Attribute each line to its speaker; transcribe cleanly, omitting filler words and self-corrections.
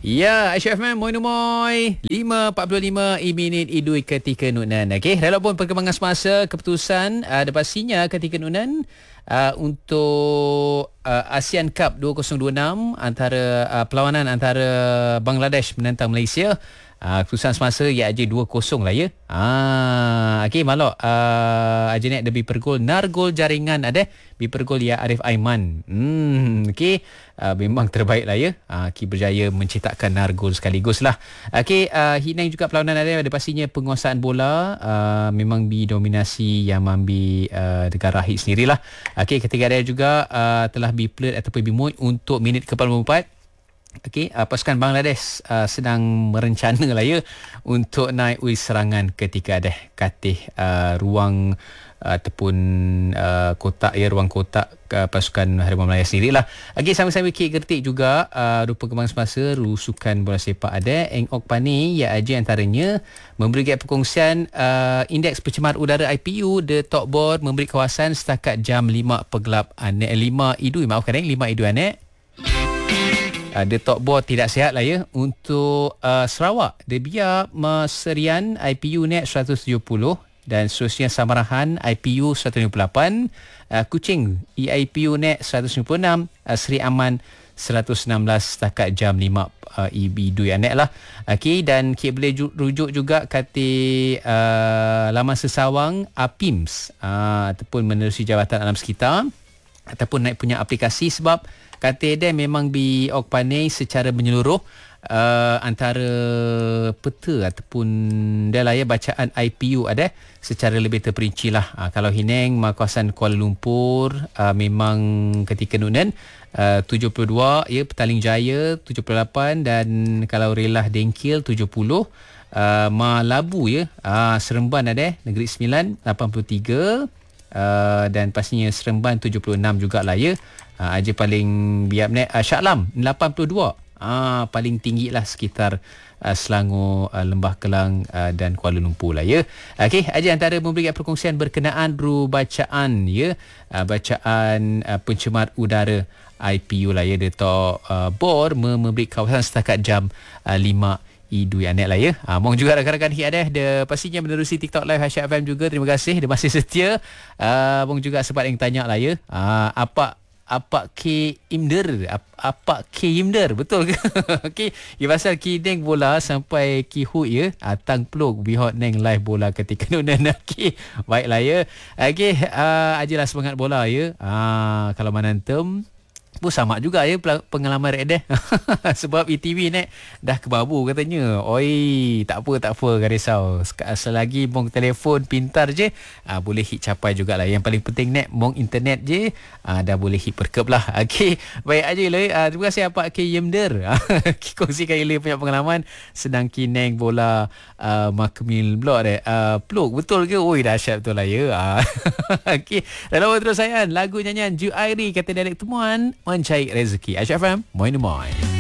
Speaker 1: Ya, Aisyah FM, Moy 5.45 minit idui ketika nunan. Okey, walaupun perkembangan semasa, keputusan pastinya ketika nunan untuk ASEAN Cup 2026 antara perlawanan antara Bangladesh menentang Malaysia. Keputusan semasa ia aja 2-0 lah ya. Okey, malok aja nak lebih pergol nargol jaringan ada bipergol ya Arif Aiman. Okey, memang terbaik lah ya. Ki berjaya mencetakkan nargol sekaligus lah. Okey, Hinang juga perlawanan ada pastinya penguasaan bola memang didominasi yang ambil negara Rahid sendirilah. Okey, ketika ada juga telah biplet ataupun bimut untuk minit ke-44. Okey, pasukan Bangladesh sedang merencana lah ya untuk naik serangan ketika ada katih ruang ataupun kotak ya, ruang kotak pasukan Harimau Melaya sendirilah. Okey, sama-sama Kik Gertik juga rupa kembang semasa rusukan bola sepak ada Engok Pani ya aja antaranya memberi perkongsian indeks pencemar udara IPU the top board memberi kawasan setakat jam 5 pegelap 5 idui maafkan 5 idui anek. The top board tidak sihat lah ya untuk Sarawak. Dia biar Serian IPU net 170 dan seterusnya Samarahan IPU 158, Kuching EIPU net 196, Seri Aman 116 setakat jam 5 IB2 anek lah. Okey, dan kita boleh rujuk juga kata laman sesawang PIMS ataupun menerusi jawatan alam sekitar ataupun naik punya aplikasi sebab kata dia memang di Okpanei secara menyeluruh antara peta ataupun dia lah ya bacaan IPU ada secara lebih terperinci lah. Kalau Hineng kawasan Kuala Lumpur memang ketika nunan 72 ya, Petaling Jaya 78 dan kalau Relah Dengkil 70, Malabu ya, Seremban ada Negeri Sembilan 83 dan pastinya Seremban 76 jugalah ya. Aja paling biar Shah Alam 82. Paling tinggi lah sekitar Selangor, Lembah Kelang dan Kuala Lumpur lah ya. Okey, aja antara memberikan perkongsian berkenaan bacaan ya, bacaan pencemar udara IPU lah ya, Dato' Bor memberi kawasan setakat jam 5 idui anek lah ya. Mohon juga rakan-rakan Hiadah pastinya menerusi TikTok Live Aisyah FM juga. Terima kasih dia masih setia. Mohon juga sempat yang tanya lah ya. Apa K Imder? Apa K Imder? Betul ke? Okey, ia pasal Ki Neng bola sampai Ki Hu ya. Tang peluk bihot Neng live bola ketika nunan. Okey, baiklah ya. Okey, ajalah semangat bola ya. Kalau manantem pun sama juga ya pengalaman Redeh. Sebab ETV ni dah kebabu katanya. Oi, tak apa, gak risau. Selagi mong telefon pintar je, boleh hit capai jugalah. Yang paling penting ni mong internet je, dah boleh hit perkep lah. Okey, baik aja lah. Terima kasih Pak K Yemder. Kongsikan Ila punya pengalaman sedang kineng bola Makmil Blok deh. Peluk betul ke? Oi, dahsyat betul lah ya. Okey, dalam terus sayang lagu nyanyian Ju Airi kata dialek temuan mencari rezeki. Aisyah FM, Moin.